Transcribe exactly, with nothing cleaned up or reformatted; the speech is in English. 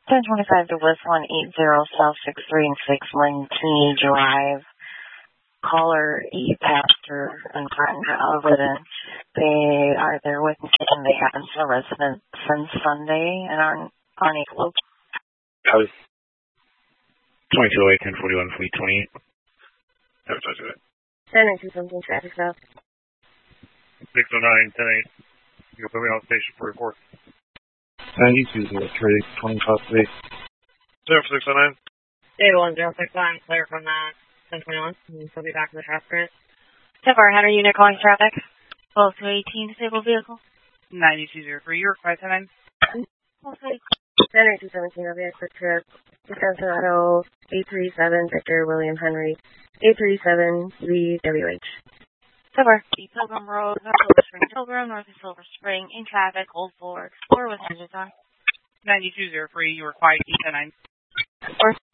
ten twenty-five to West one eighty South six three and six Lentini Drive. Caller E Pastor and partner Alvin. They are there with me and they happen to be a resident since Sunday and aren't unable. I was twenty-two oh eight, ten forty-one, fleet twenty-eight. Have a touch of it. ten nineteen seventeen traffic south. six oh nine, ten eight. You can put me on station for report. ninety-two oh three, twenty-five eight. Zero for six oh nine. Data one zero six nine, clear from that. ten twenty-one. So be back to the traffic grid. ten four hundred unit calling traffic. twelve to eighteen, disabled vehicle. ninety-two oh three, you require ten nine. ten eighteen seventeen, I'll be a quick trip. Wisconsin Auto, eight three seven, Victor William Henry, eight three seven, Lee W H. Cover. Pilgrim Road, Silver Spring, Pilgrim, North of Silver Spring, in traffic, Old Ford, or with engines on. ninety-two oh three, you require ten nine. Or